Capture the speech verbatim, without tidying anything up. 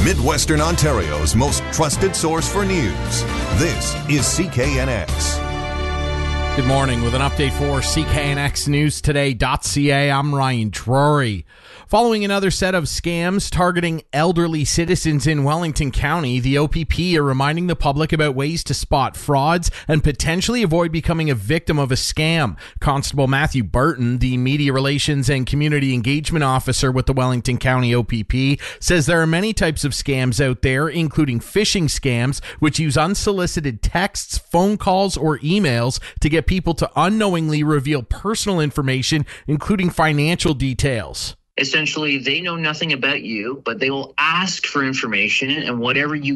Midwestern Ontario's most trusted source for news. This is C K N X. Good morning. With an update for C K N X News Today dot C A, I'm Ryan Drury. Following another set of scams targeting elderly citizens in Wellington County, the O P P are reminding the public about ways to spot frauds and potentially avoid becoming a victim of a scam. Constable Matthew Burton, the Media Relations and Community Engagement Officer with the Wellington County O P P, says there are many types of scams out there, including phishing scams, which use unsolicited texts, phone calls, or emails to get people to unknowingly reveal personal information, including financial details. Essentially, they know nothing about you, but they will ask for information, and whatever you